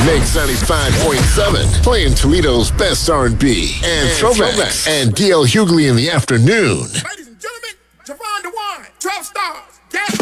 Mix 95.7, playing Toledo's best R&B and throwbacks. And DL Hughley in the afternoon.